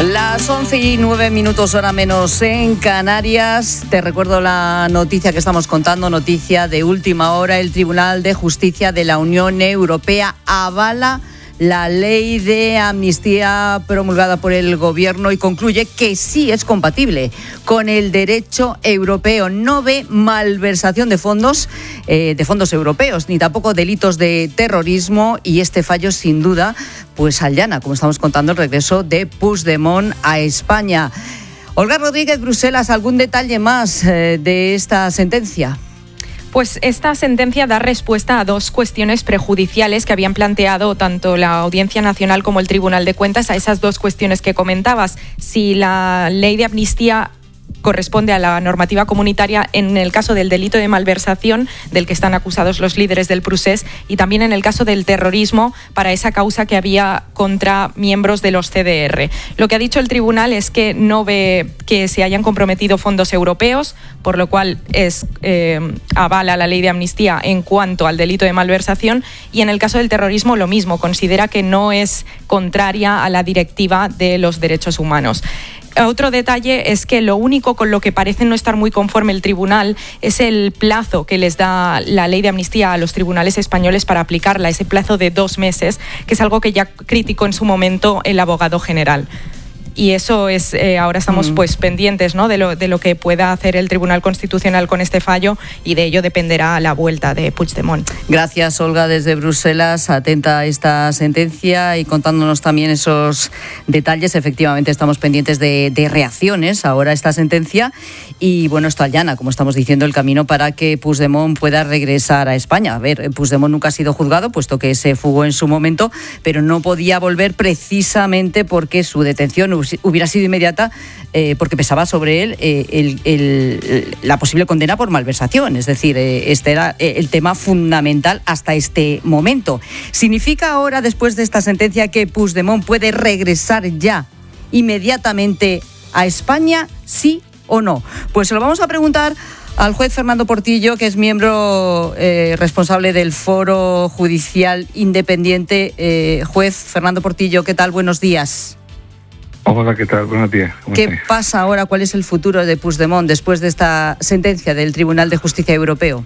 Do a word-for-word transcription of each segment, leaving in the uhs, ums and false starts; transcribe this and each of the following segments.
Las once y nueve minutos, hora menos en Canarias. Te recuerdo la noticia que estamos contando, noticia de última hora. El Tribunal de Justicia de la Unión Europea avala la ley de amnistía promulgada por el Gobierno y concluye que sí es compatible con el derecho europeo. No ve malversación de fondos, eh, de fondos europeos, ni tampoco delitos de terrorismo, y este fallo sin duda pues allana, como estamos contando, el regreso de Puigdemont a España. Olga Rodríguez, Bruselas, ¿algún detalle más eh, de esta sentencia? Pues esta sentencia da respuesta a dos cuestiones prejudiciales que habían planteado tanto la Audiencia Nacional como el Tribunal de Cuentas, a esas dos cuestiones que comentabas. Si la ley de amnistía corresponde a la normativa comunitaria en el caso del delito de malversación del que están acusados los líderes del Prusés, y también en el caso del terrorismo para esa causa que había contra miembros de los C D R. Lo que ha dicho el tribunal es que no ve que se hayan comprometido fondos europeos, por lo cual es eh, avala la ley de amnistía en cuanto al delito de malversación, y en el caso del terrorismo lo mismo, considera que no es contraria a la directiva de los derechos humanos. Otro detalle es que lo único con lo que parece no estar muy conforme el tribunal es el plazo que les da la ley de amnistía a los tribunales españoles para aplicarla, ese plazo de dos meses, que es algo que ya criticó en su momento el abogado general. Y eso es, eh, ahora estamos mm. pues pendientes, ¿no?, de lo, de lo que pueda hacer el Tribunal Constitucional con este fallo, y de ello dependerá la vuelta de Puigdemont. Gracias, Olga, desde Bruselas, atenta a esta sentencia y contándonos también esos detalles. Efectivamente, estamos pendientes de, de reacciones ahora a esta sentencia, y bueno, esto allana, como estamos diciendo, el camino para que Puigdemont pueda regresar a España. A ver, Puigdemont nunca ha sido juzgado, puesto que se fugó en su momento, pero no podía volver precisamente porque su detención hubiera sido inmediata, eh, porque pesaba sobre él eh, el, el, la posible condena por malversación. Es decir, eh, este era el tema fundamental hasta este momento. ¿Significa ahora, después de esta sentencia, que Puigdemont puede regresar ya inmediatamente a España, sí o no? Pues se lo vamos a preguntar al juez Fernando Portillo, que es miembro eh, responsable del Foro Judicial Independiente. Eh, juez Fernando Portillo, ¿qué tal? Buenos días. Hola, ¿qué tal? Buenos días. ¿Qué estáis? pasa ahora? ¿Cuál es el futuro de Puigdemont después de esta sentencia del Tribunal de Justicia Europeo?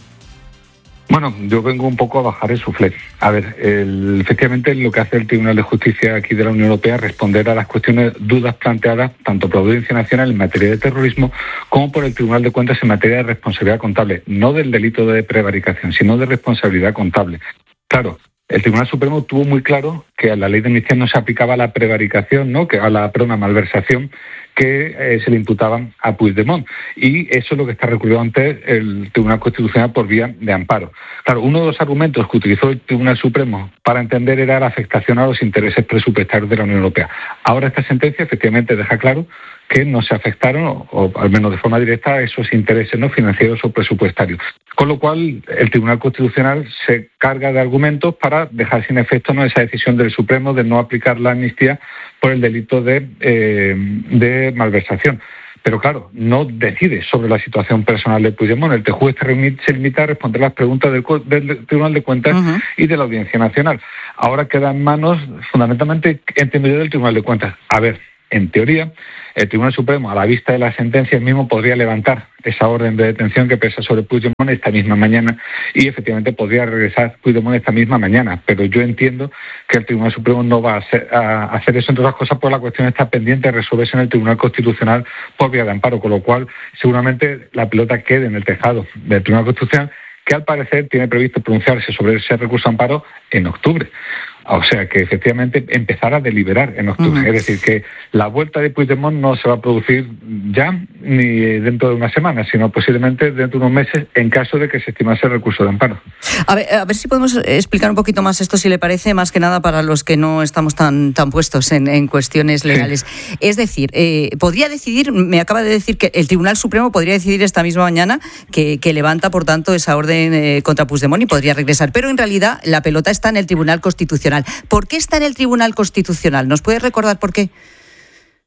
Bueno, yo vengo un poco a bajar el suflé. A ver, el, efectivamente lo que hace el Tribunal de Justicia aquí de la Unión Europea es responder a las cuestiones, dudas planteadas tanto por la Audiencia Nacional en materia de terrorismo como por el Tribunal de Cuentas en materia de responsabilidad contable, no del delito de prevaricación, sino de responsabilidad contable. Claro, el Tribunal Supremo tuvo muy claro que a la ley de amnistía no se aplicaba la prevaricación, ¿no?, que a la perdón, malversación que eh, se le imputaban a Puigdemont. Y eso es lo que está recurrido ante el Tribunal Constitucional por vía de amparo. Claro, uno de los argumentos que utilizó el Tribunal Supremo para entender era la afectación a los intereses presupuestarios de la Unión Europea. Ahora esta sentencia efectivamente deja claro que no se afectaron, o, o al menos de forma directa, a esos intereses no financieros o presupuestarios. Con lo cual, el Tribunal Constitucional se carga de argumentos para dejar sin efecto, ¿no?, esa decisión del Supremo de no aplicar la amnistía por el delito de, eh, de malversación. Pero claro, no decide sobre la situación personal de Puigdemont. El juez se limita a responder las preguntas del, del Tribunal de Cuentas uh-huh. y de la Audiencia Nacional. Ahora queda en manos, fundamentalmente, entre medio del Tribunal de Cuentas. A ver, en teoría, el Tribunal Supremo, a la vista de la sentencia mismo, podría levantar esa orden de detención que pesa sobre Puigdemont esta misma mañana, y efectivamente podría regresar Puigdemont esta misma mañana. Pero yo entiendo que el Tribunal Supremo no va a hacer, a hacer eso, entre otras cosas, por la cuestión está pendiente de resolverse en el Tribunal Constitucional por vía de amparo, con lo cual seguramente la pelota quede en el tejado del Tribunal Constitucional, que al parecer tiene previsto pronunciarse sobre ese recurso de amparo en octubre. O sea, que efectivamente empezará a deliberar en octubre. Uh-huh. Es decir, que la vuelta de Puigdemont no se va a producir ya ni dentro de una semana, sino posiblemente dentro de unos meses, en caso de que se estimase el recurso de amparo. A ver, a ver si podemos explicar un poquito más esto, si le parece, más que nada para los que no estamos tan, tan puestos en, en cuestiones legales. Sí. Es decir, eh, podría decidir, me acaba de decir que el Tribunal Supremo podría decidir esta misma mañana que, que levanta, por tanto, esa orden eh, contra Puigdemont y podría regresar. Pero en realidad la pelota está en el Tribunal Constitucional. ¿Por qué está en el Tribunal Constitucional? ¿Nos puede recordar por qué?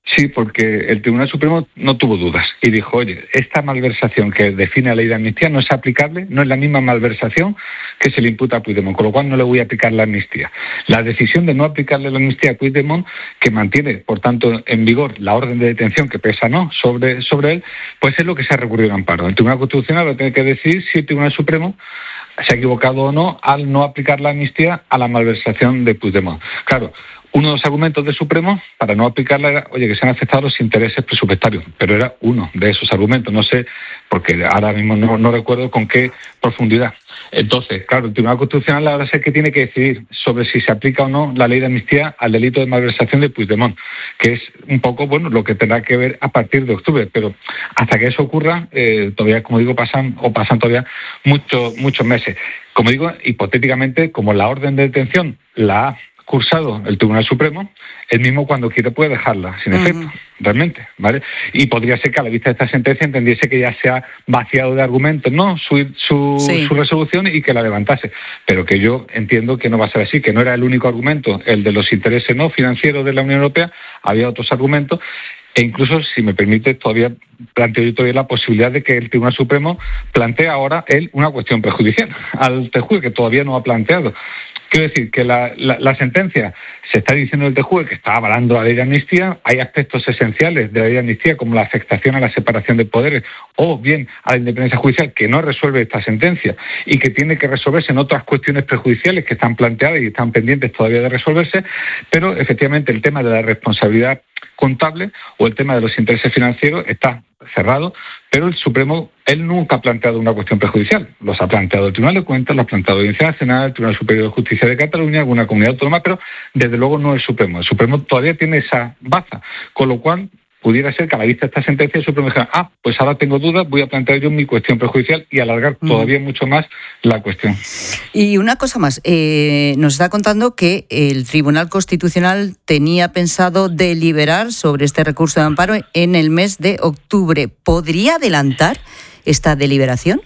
Sí, porque el Tribunal Supremo no tuvo dudas y dijo, oye, esta malversación que define la ley de amnistía no es aplicable, no es la misma malversación que se le imputa a Puigdemont, con lo cual no le voy a aplicar la amnistía. La decisión de no aplicarle la amnistía a Puigdemont, que mantiene, por tanto, en vigor la orden de detención que pesa no sobre, sobre él, pues es lo que se ha recurrido en amparo. El Tribunal Constitucional va a tener que decidir si el Tribunal Supremo se ha equivocado o no al no aplicar la amnistía a la malversación de Puigdemont. Claro, uno de los argumentos del Supremo para no aplicarla era, oye, que se han afectado los intereses presupuestarios, pero era uno de esos argumentos, no sé, porque ahora mismo no, no recuerdo con qué profundidad. Entonces, claro, el Tribunal Constitucional ahora es el que tiene que decidir sobre si se aplica o no la ley de amnistía al delito de malversación de Puigdemont, que es un poco, bueno, lo que tendrá que ver a partir de octubre, pero hasta que eso ocurra, eh, todavía, como digo, pasan o pasan todavía muchos muchos meses. Como digo, hipotéticamente, como la orden de detención la ha cursado el Tribunal Supremo, él mismo cuando quiere puede dejarla sin efecto, uh-huh. realmente, ¿vale? Y podría ser que a la vista de esta sentencia entendiese que ya se ha vaciado de argumentos, ¿no?, su, su, sí. su resolución y que la levantase, pero que yo entiendo que no va a ser así, que no era el único argumento, el de los intereses no financieros de la Unión Europea, había otros argumentos. E incluso, si me permite, todavía planteo yo todavía la posibilidad de que el Tribunal Supremo plantee ahora él una cuestión prejudicial al T J U E, que todavía no ha planteado. Quiero decir que la, la, la sentencia se está diciendo el T J U E que está avalando la ley de amnistía. Hay aspectos esenciales de la ley de amnistía, como la afectación a la separación de poderes o bien a la independencia judicial, que no resuelve esta sentencia y que tiene que resolverse en otras cuestiones prejudiciales que están planteadas y están pendientes todavía de resolverse. Pero efectivamente el tema de la responsabilidad contable o el tema de los intereses financieros está cerrado, pero el Supremo, él nunca ha planteado una cuestión prejudicial. Los ha planteado el Tribunal de Cuentas, los ha planteado la Audiencia Nacional, el Tribunal Superior de Justicia de Cataluña, alguna comunidad autónoma, pero desde luego no el Supremo. El Supremo todavía tiene esa baza, con lo cual pudiera ser que a la vista de esta sentencia el Supremo dijera, ah, pues ahora tengo dudas, voy a plantear yo mi cuestión prejudicial y alargar mm. todavía mucho más la cuestión. Y una cosa más, eh, nos está contando que el Tribunal Constitucional tenía pensado deliberar sobre este recurso de amparo en el mes de octubre. ¿Podría adelantar esta deliberación?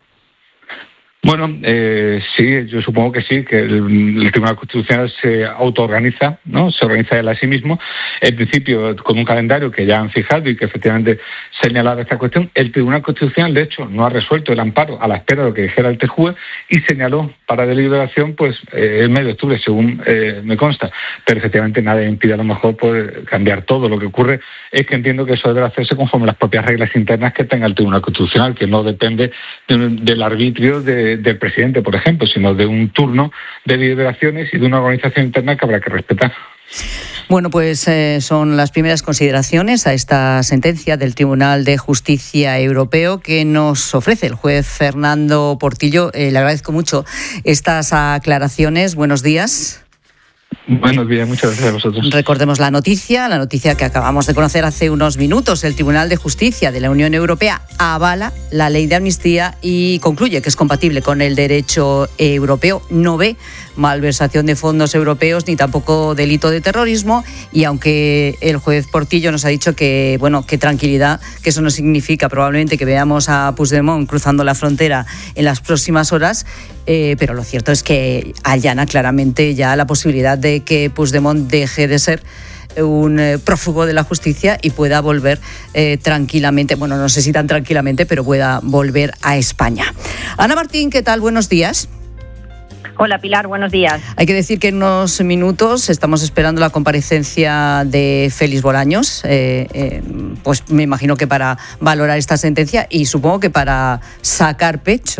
Bueno, eh, sí, yo supongo que sí, que el, el Tribunal Constitucional se autoorganiza, ¿no? Se organiza él a sí mismo, en principio con un calendario que ya han fijado y que efectivamente señalaba esta cuestión. El Tribunal Constitucional, de hecho, no ha resuelto el amparo a la espera de lo que dijera el T J U E y señaló para deliberación, pues, eh, el mes de octubre, según eh, me consta. Pero efectivamente nada impide a lo mejor poder cambiar todo. Lo que ocurre es que entiendo que eso debe hacerse conforme las propias reglas internas que tenga el Tribunal Constitucional, que no depende de un, del arbitrio de del presidente, por ejemplo, sino de un turno de deliberaciones y de una organización interna que habrá que respetar. Bueno, pues eh, son las primeras consideraciones a esta sentencia del Tribunal de Justicia Europeo que nos ofrece el juez Fernando Portillo. Eh, le agradezco mucho estas aclaraciones. Buenos días. Buenos días, muchas gracias a vosotros. Recordemos la noticia, la noticia que acabamos de conocer hace unos minutos. El Tribunal de Justicia de la Unión Europea avala la ley de amnistía y concluye que es compatible con el derecho europeo. No ve malversación de fondos europeos ni tampoco delito de terrorismo, y aunque el juez Portillo nos ha dicho que, bueno, qué tranquilidad, que eso no significa probablemente que veamos a Puigdemont cruzando la frontera en las próximas horas, eh, pero lo cierto es que allana claramente ya la posibilidad de que Puigdemont deje de ser un eh, prófugo de la justicia y pueda volver eh, tranquilamente, bueno, no sé si tan tranquilamente, pero pueda volver a España. Ana Martín, ¿qué tal? Buenos días. Hola Pilar, buenos días. Hay que decir que en unos minutos estamos esperando la comparecencia de Félix Bolaños, eh, eh, pues me imagino que para valorar esta sentencia y supongo que para sacar pecho